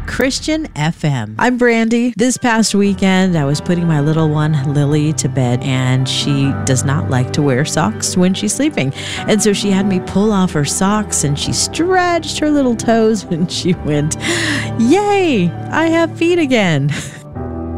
Christian FM. I'm Brandy. This past weekend, I was putting my little one, Lily, to bed, and she does not like to wear socks when she's sleeping. And so she had me pull off her socks, and she stretched her little toes, and she went, "Yay, I have feet again."